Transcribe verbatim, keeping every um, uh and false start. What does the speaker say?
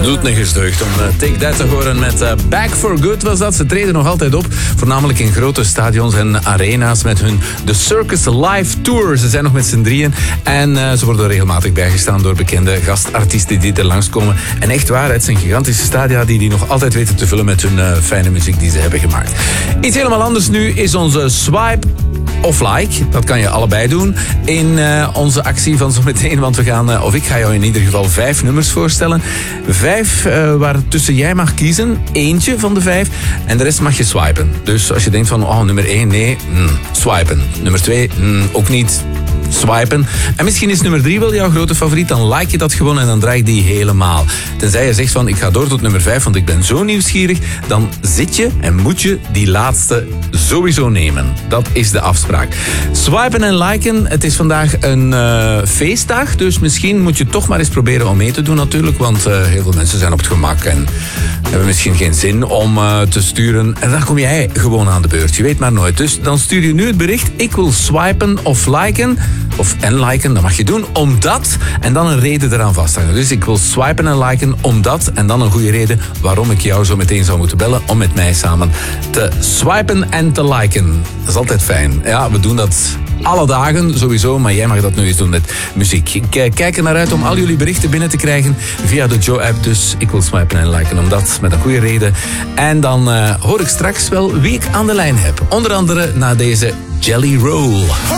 Doet nergens deugd om uh, Take That te horen met uh, Back for Good was dat. Ze treden nog altijd op, voornamelijk in grote stadions en arena's met hun The Circus Live Tour. Ze zijn nog met z'n drieën en uh, ze worden regelmatig bijgestaan door bekende gastartiesten die er langskomen. En echt waar, het zijn gigantische stadia die die nog altijd weten te vullen met hun uh, fijne muziek die ze hebben gemaakt. Iets helemaal anders nu is onze Swipe of Like. Dat kan je allebei doen in uh, onze actie van zometeen. Want we gaan, uh, of ik ga jou in ieder geval vijf nummers voorstellen. Vijf uh, waar tussen jij mag kiezen. Eentje van de vijf. En de rest mag je swipen. Dus als je denkt van, oh, nummer één, nee. Mm, swipen. Nummer twee, mm, ook niet. Swipen. En misschien is nummer drie wel jouw grote favoriet. Dan like je dat gewoon en dan draai je die helemaal. Tenzij je zegt van, ik ga door tot nummer vijf, want ik ben zo nieuwsgierig. Dan zit je en moet je die laatste sowieso nemen. Dat is de afspraak. Swipen en liken. Het is vandaag een uh, feestdag. Dus misschien moet je toch maar eens proberen om mee te doen natuurlijk. Want uh, heel veel mensen zijn op het gemak en hebben misschien geen zin om uh, te sturen. En dan kom jij gewoon aan de beurt. Je weet maar nooit. Dus dan stuur je nu het bericht. Ik wil swipen of liken. Of en liken, dat mag je doen, omdat, en dan een reden eraan vasthangen. Dus ik wil swipen en liken, omdat, en dan een goede reden waarom ik jou zo meteen zou moeten bellen om met mij samen te swipen en te liken. Dat is altijd fijn. Ja, we doen dat alle dagen sowieso, maar jij mag dat nu eens doen met muziek. Ik kijk er naar uit om al jullie berichten binnen te krijgen via de Joe-app. Dus ik wil swipen en liken, omdat, met een goede reden. En dan uh, hoor ik straks wel wie ik aan de lijn heb. Onder andere na deze Jelly Roll.